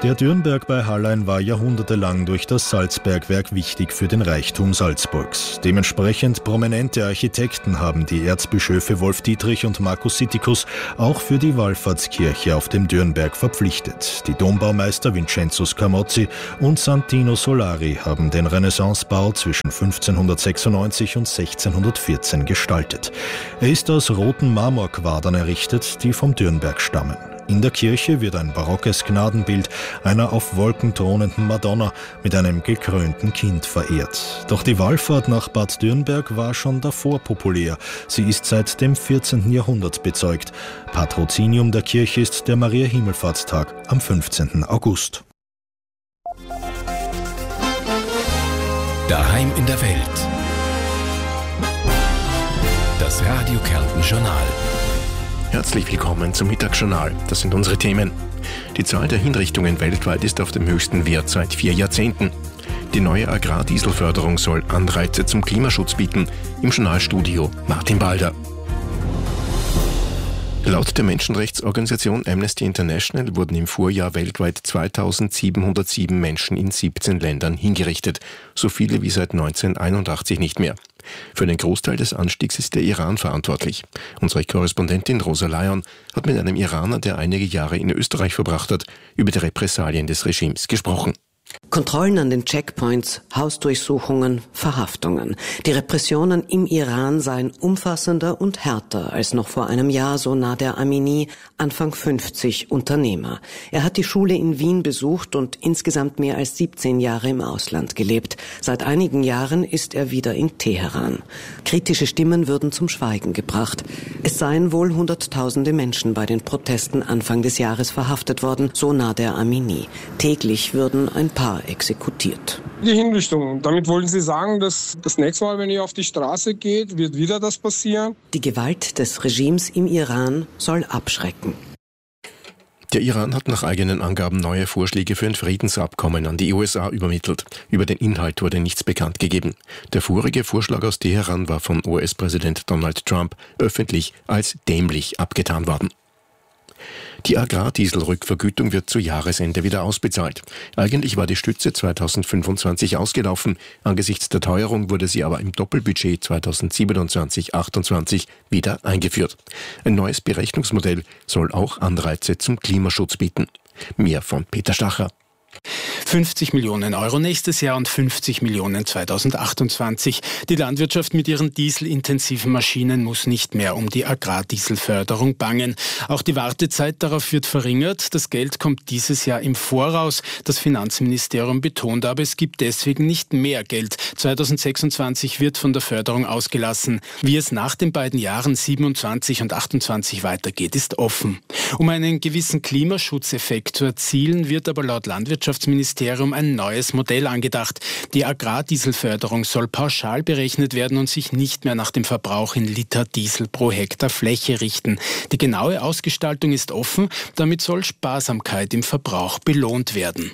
Der Dürnberg bei Hallein war jahrhundertelang durch das Salzbergwerk wichtig für den Reichtum Salzburgs. Dementsprechend prominente Architekten haben die Erzbischöfe Wolf Dietrich und Markus Sittikus auch für die Wallfahrtskirche auf dem Dürnberg verpflichtet. Die Dombaumeister Vincenzo Scamozzi und Santino Solari haben den Renaissancebau zwischen 1596 und 1614 gestaltet. Er ist aus roten Marmorquadern errichtet, die vom Dürnberg stammen. In der Kirche wird ein barockes Gnadenbild einer auf Wolken thronenden Madonna mit einem gekrönten Kind verehrt. Doch die Wallfahrt nach Bad Dürnberg war schon davor populär. Sie ist seit dem 14. Jahrhundert bezeugt. Patrozinium der Kirche ist der Maria-Himmelfahrtstag am 15. August. Daheim in der Welt. Das Radio Kärnten Journal. Herzlich willkommen zum Mittagsjournal. Das sind unsere Themen. Die Zahl der Hinrichtungen weltweit ist auf dem höchsten Wert seit 4 Jahrzehnten. Die neue Agrardieselförderung soll Anreize zum Klimaschutz bieten. Im Journalstudio Martin Balder. Laut der Menschenrechtsorganisation Amnesty International wurden im Vorjahr weltweit 2707 Menschen in 17 Ländern hingerichtet. So viele wie seit 1981 nicht mehr. Für den Großteil des Anstiegs ist der Iran verantwortlich. Unsere Korrespondentin Rosa Lyon hat mit einem Iraner, der einige Jahre in Österreich verbracht hat, über die Repressalien des Regimes gesprochen. Kontrollen an den Checkpoints, Hausdurchsuchungen, Verhaftungen. Die Repressionen im Iran seien umfassender und härter als noch vor einem Jahr, so Nader Amini, Anfang 50, Unternehmer. Er hat die Schule in Wien besucht und insgesamt mehr als 17 Jahre im Ausland gelebt. Seit einigen Jahren ist er wieder in Teheran. Kritische Stimmen würden zum Schweigen gebracht. Es seien wohl Hunderttausende Menschen bei den Protesten Anfang des Jahres verhaftet worden, so Nader Amini. Täglich würden ein paar exekutiert. Die Hinrichtung. Damit wollen Sie sagen, dass das nächste Mal, wenn ihr auf die Straße geht, wird wieder das passieren? Die Gewalt des Regimes im Iran soll abschrecken. Der Iran hat nach eigenen Angaben neue Vorschläge für ein Friedensabkommen an die USA übermittelt. Über den Inhalt wurde nichts bekannt gegeben. Der vorige Vorschlag aus Teheran war von US-Präsident Donald Trump öffentlich als dämlich abgetan worden. Die Agrardieselrückvergütung wird zu Jahresende wieder ausbezahlt. Eigentlich war die Stütze 2025 ausgelaufen. Angesichts der Teuerung wurde sie aber im Doppelbudget 2027-28 wieder eingeführt. Ein neues Berechnungsmodell soll auch Anreize zum Klimaschutz bieten. Mehr von Peter Stacher. 50 Millionen Euro nächstes Jahr und 50 Millionen 2028. Die Landwirtschaft mit ihren dieselintensiven Maschinen muss nicht mehr um die Agrardieselförderung bangen. Auch die Wartezeit darauf wird verringert. Das Geld kommt dieses Jahr im Voraus. Das Finanzministerium betont aber, es gibt deswegen nicht mehr Geld. 2026 wird von der Förderung ausgelassen. Wie es nach den beiden Jahren 27 und 28 weitergeht, ist offen. Um einen gewissen Klimaschutzeffekt zu erzielen, wird aber laut Landwirtschaftsministerium ein neues Modell angedacht. Die Agrardieselförderung soll pauschal berechnet werden und sich nicht mehr nach dem Verbrauch in Liter Diesel pro Hektar Fläche richten. Die genaue Ausgestaltung ist offen, damit soll Sparsamkeit im Verbrauch belohnt werden.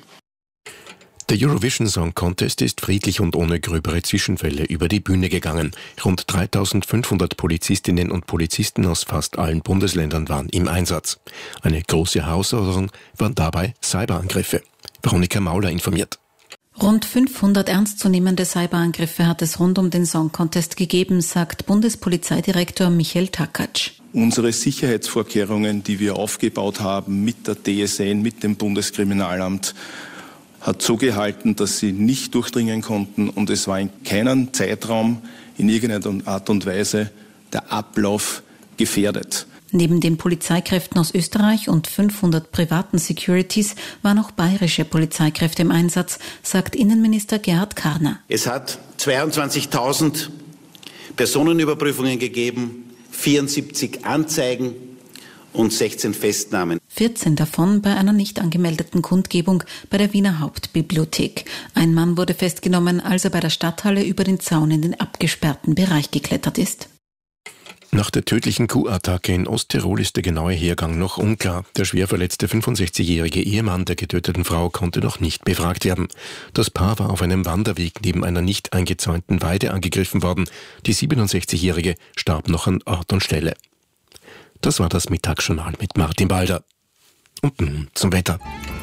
Der Eurovision Song Contest ist friedlich und ohne gröbere Zwischenfälle über die Bühne gegangen. Rund 3500 Polizistinnen und Polizisten aus fast allen Bundesländern waren im Einsatz. Eine große Herausforderung waren dabei Cyberangriffe. Veronika Mauler informiert. Rund 500 ernstzunehmende Cyberangriffe hat es rund um den Song Contest gegeben, sagt Bundespolizeidirektor Michael Takatsch. Unsere Sicherheitsvorkehrungen, die wir aufgebaut haben mit der DSN, mit dem Bundeskriminalamt, hat so gehalten, dass sie nicht durchdringen konnten und es war in keinem Zeitraum in irgendeiner Art und Weise der Ablauf gefährdet. Neben den Polizeikräften aus Österreich und 500 privaten Securities waren auch bayerische Polizeikräfte im Einsatz, sagt Innenminister Gerhard Karner. Es hat 22.000 Personenüberprüfungen gegeben, 74 Anzeigen und 16 Festnahmen. 14 davon bei einer nicht angemeldeten Kundgebung bei der Wiener Hauptbibliothek. Ein Mann wurde festgenommen, als er bei der Stadthalle über den Zaun in den abgesperrten Bereich geklettert ist. Nach der tödlichen Kuhattacke in Osttirol ist der genaue Hergang noch unklar. Der schwer verletzte 65-jährige Ehemann der getöteten Frau konnte noch nicht befragt werden. Das Paar war auf einem Wanderweg neben einer nicht eingezäunten Weide angegriffen worden. Die 67-jährige starb noch an Ort und Stelle. Das war das Mittagsjournal mit Martin Balder. Und nun zum Wetter.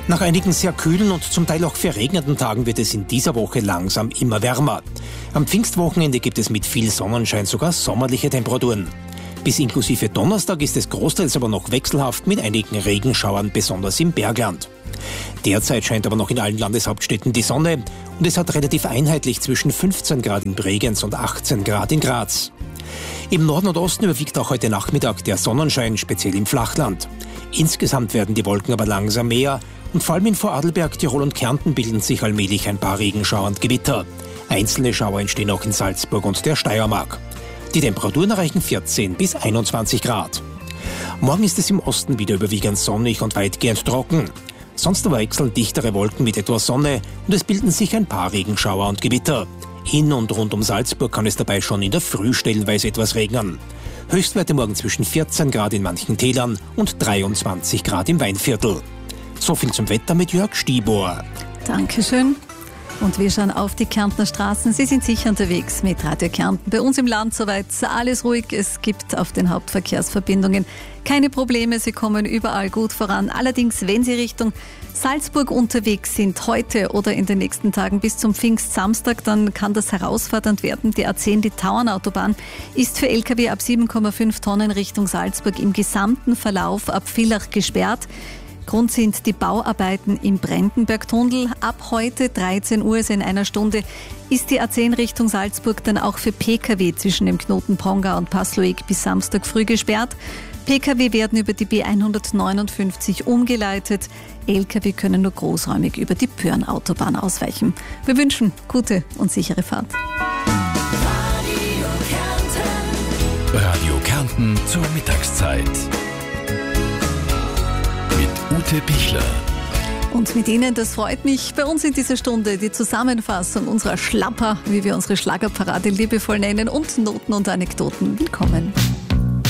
Nach einigen sehr kühlen und zum Teil auch verregneten Tagen wird es in dieser Woche langsam immer wärmer. Am Pfingstwochenende gibt es mit viel Sonnenschein sogar sommerliche Temperaturen. Bis inklusive Donnerstag ist es großteils aber noch wechselhaft mit einigen Regenschauern, besonders im Bergland. Derzeit scheint aber noch in allen Landeshauptstädten die Sonne und es hat relativ einheitlich zwischen 15 Grad in Bregenz und 18 Grad in Graz. Im Norden und Osten überwiegt auch heute Nachmittag der Sonnenschein, speziell im Flachland. Insgesamt werden die Wolken aber langsam mehr und vor allem in Vorarlberg, Tirol und Kärnten bilden sich allmählich ein paar Regenschauer und Gewitter. Einzelne Schauer entstehen auch in Salzburg und der Steiermark. Die Temperaturen erreichen 14 bis 21 Grad. Morgen ist es im Osten wieder überwiegend sonnig und weitgehend trocken. Sonst aber wechseln dichtere Wolken mit etwas Sonne und es bilden sich ein paar Regenschauer und Gewitter. In und rund um Salzburg kann es dabei schon in der Früh stellenweise etwas regnen. Höchstwerte morgen zwischen 14 Grad in manchen Tälern und 23 Grad im Weinviertel. So viel zum Wetter mit Jörg Stibor. Dankeschön. Und wir schauen auf die Kärntner Straßen. Sie sind sicher unterwegs mit Radio Kärnten. Bei uns im Land soweit alles ruhig. Es gibt auf den Hauptverkehrsverbindungen keine Probleme. Sie kommen überall gut voran. Allerdings, wenn Sie Richtung Salzburg unterwegs sind, heute oder in den nächsten Tagen bis zum Pfingstsamstag, dann kann das herausfordernd werden. Die A10, die Tauernautobahn, ist für Lkw ab 7,5 Tonnen Richtung Salzburg im gesamten Verlauf ab Villach gesperrt. Grund sind die Bauarbeiten im Brandenbergtunnel. Ab heute 13 Uhr, also in einer Stunde, ist die A10 Richtung Salzburg dann auch für Pkw zwischen dem Knoten Pongau und Passloig bis Samstag früh gesperrt. Pkw werden über die B159 umgeleitet. Lkw können nur großräumig über die Pörnautobahn ausweichen. Wir wünschen gute und sichere Fahrt. Radio Kärnten zur Mittagszeit. Ute Pichler. Und mit Ihnen, das freut mich, bei uns in dieser Stunde die Zusammenfassung unserer Schlapper, wie wir unsere Schlagerparade liebevoll nennen, und Noten und Anekdoten. Willkommen.